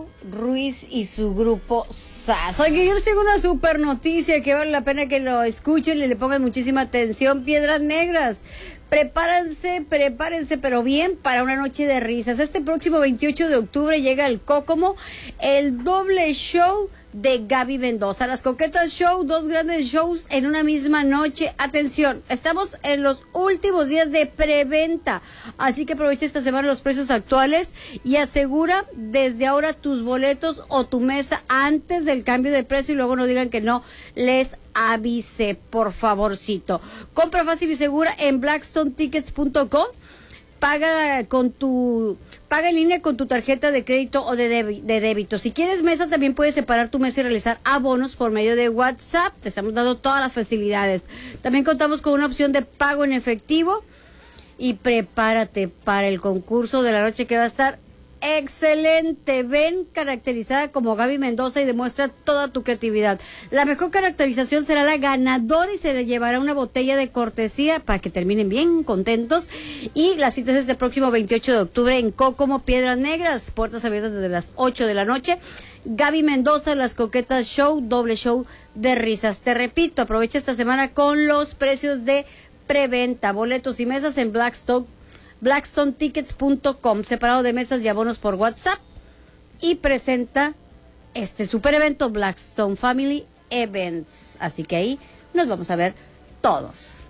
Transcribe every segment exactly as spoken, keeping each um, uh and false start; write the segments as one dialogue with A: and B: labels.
A: Lalo Ruiz y su grupo S A S. Oye, yo les tengo una super noticia que vale la pena que lo escuchen y le pongan muchísima atención. Piedras Negras, prepárense, prepárense, pero bien, para una noche de risas. Este próximo veintiocho de octubre llega el Cócomo, el doble show de Gaby Mendoza. Las Coquetas Show, dos grandes shows en una misma noche. Atención, estamos en los últimos días de preventa, así que aprovecha esta semana los precios actuales y asegura desde ahora tus boletos o tu mesa antes del cambio de precio y luego no digan que no les avise, por favorcito. Compra fácil y segura en blackstone tickets punto com. Paga con tu paga en línea con tu tarjeta de crédito o de, debi, de débito. Si quieres mesa, también puedes separar tu mesa y realizar abonos por medio de WhatsApp. Te estamos dando todas las facilidades. También contamos con una opción de pago en efectivo. Y prepárate para el concurso de la noche que va a estar excelente. Ven caracterizada como Gaby Mendoza y demuestra toda tu creatividad. La mejor caracterización será la ganadora y se le llevará una botella de cortesía para que terminen bien contentos. Y la cita es este próximo veintiocho de octubre en Cócomo, Piedras Negras. Puertas abiertas desde las ocho de la noche. Gaby Mendoza, Las Coquetas Show, doble show de risas. Te repito, aprovecha esta semana con los precios de preventa. Boletos y mesas en Blackstone blackstone tickets punto com, separado de mesas y abonos por WhatsApp, y presenta este super evento Blackstone Family Events. Así que ahí nos vamos a ver todos.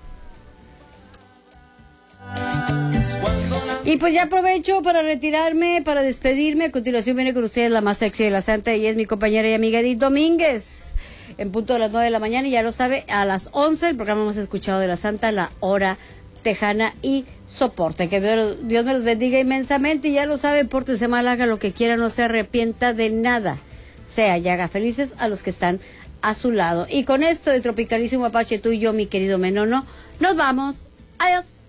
A: Y pues ya aprovecho para retirarme, para despedirme. A continuación viene con ustedes la más sexy de la Santa y es mi compañera y amiga Edith Domínguez. En punto de las nueve de la mañana, y ya lo sabe, a las once el programa más escuchado de la Santa, La Hora Tejana y Soporte. Que Dios me los bendiga inmensamente y ya lo sabe, pórtese mal, haga lo que quiera, no se arrepienta de nada, sea y haga felices a los que están a su lado. Y con esto de Tropicalísimo Apache, tú y yo, mi querido Menono, nos vamos. Adiós.